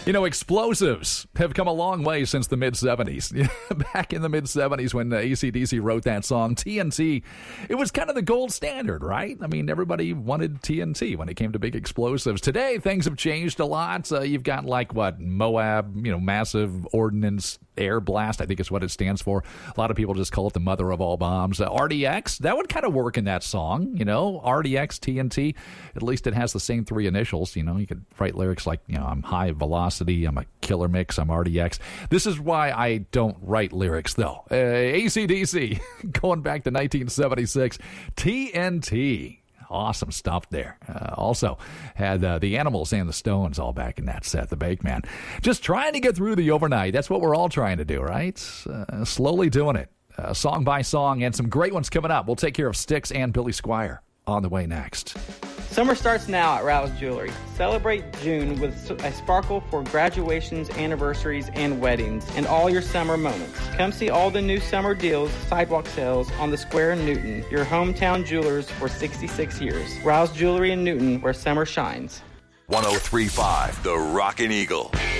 You know, explosives have come a long way since the mid-'70s. Back in the mid-'70s when AC/DC wrote that song, TNT, it was kind of the gold standard, right? I mean, everybody wanted TNT when it came to big explosives. Today, things have changed a lot. You've got, Moab, massive ordnance air blast, I think is what it stands for. A lot of people just call it the mother of all bombs. RDX, that would kind of work in that song, RDX, TNT. At least it has the same three initials. You could write lyrics like, I'm high velocity, I'm a killer mix, I'm RDX. This is why I don't write lyrics, though. AC/DC, going back to 1976, TNT. Awesome stuff there. Also had the Animals and the Stones all back in that set, the Bake-Man. Just trying to get through the overnight. That's what we're all trying to do, right? Slowly doing it, song by song, and some great ones coming up. We'll take care of Styx and Billy Squier on the way next. Summer starts now at Rouse Jewelry. Celebrate June with a sparkle for graduations, anniversaries, and weddings, and all your summer moments. Come see all the new summer deals, sidewalk sales on the Square in Newton, your hometown jewelers for 66 years. Rouse Jewelry in Newton, where summer shines. 103.5 The Rockin' Eagle.